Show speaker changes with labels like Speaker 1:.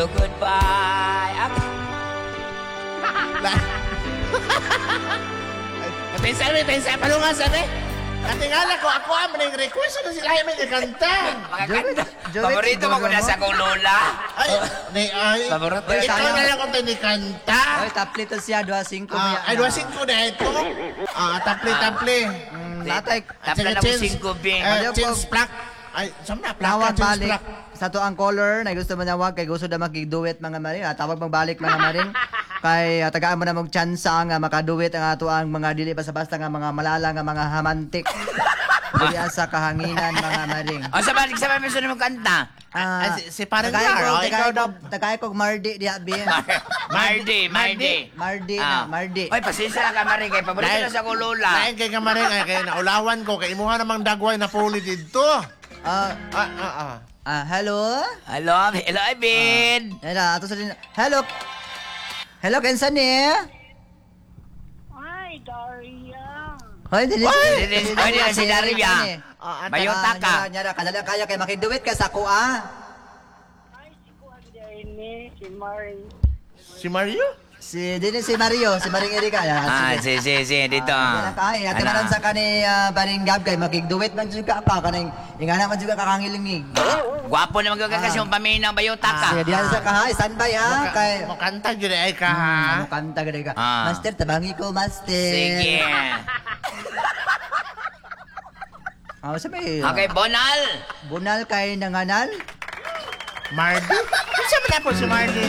Speaker 1: Goodbye.
Speaker 2: Tensa, palungan sabi. Katingala ko, ako ang maning request na sila ay may kakanta.
Speaker 1: Makakanta.
Speaker 3: Jovet,
Speaker 1: Paborito mo ko
Speaker 3: siguro
Speaker 1: na sa kong lola.
Speaker 2: Ay,
Speaker 1: Paborito
Speaker 2: ikaw
Speaker 3: tayo.
Speaker 2: na lang kung tinikanta.
Speaker 3: Ay, tapli to siya, 2-5
Speaker 2: Ay, 2-5 na ito. Tapli.
Speaker 3: Natay,
Speaker 1: Tapla na mo 5 bing.
Speaker 2: Chins plak. Ay, saan na?
Speaker 3: nawag
Speaker 2: Plaka, chins
Speaker 3: balik
Speaker 2: plak.
Speaker 3: sa to ang color na gusto mo nawag kay gusto na magigduet mga maring. Tawag magbalik mga maring. Kay tagaan mo na mong chance nga makaduet ang ato ang mga dili basta-basta nga mga malala nga mga hamantik. Dili sa kahanginan mga maring.
Speaker 1: O, sabalik mo mo kanta.
Speaker 2: Si parang Yaro, ikaw daw.
Speaker 3: Tagay ko Mardi diya bin.
Speaker 1: Mardi.
Speaker 3: Mardi na, Mardi.
Speaker 1: Oy, pasensya na ka, Maring. Kay paborito na sa kong lola.
Speaker 2: Lain kay kamaring, ay kay naulawan ko, kay imuha namang dagway na puli dito.
Speaker 3: Hello?
Speaker 1: Hello, Ibin.
Speaker 3: Ato sa din. Hello. Hello, kensa ni?
Speaker 4: Ay, Daria.
Speaker 3: Hoy, dili.
Speaker 1: Dili na si Daria. Bayota ka.
Speaker 3: Nyara, kadala kaya kay makiduwit ka sa kuha.
Speaker 4: Ay, si Kuan Jaime, si Mari.
Speaker 2: Si Mario?
Speaker 3: Si Mario, si Maring Erika.
Speaker 1: Si, dito.
Speaker 3: Yan kay, ate manan sa kani Baring Gab kay makigduwit man juga ka kaning ingana man juga kakangilingig.
Speaker 1: Gwapo naman ka kasi yung paminang bayota ka.
Speaker 3: Sige, diyan sa kahay, standby ha kay
Speaker 2: Mukanta dyan ay ka, ha?
Speaker 3: kanta gid ka.
Speaker 1: Ah.
Speaker 3: Master, tabangi ko, master.
Speaker 1: Sige.
Speaker 3: Sabi.
Speaker 1: Okay, Bonal.
Speaker 3: Bunal kay nanganal.
Speaker 2: Mardi? Saan mo na po si Mardi?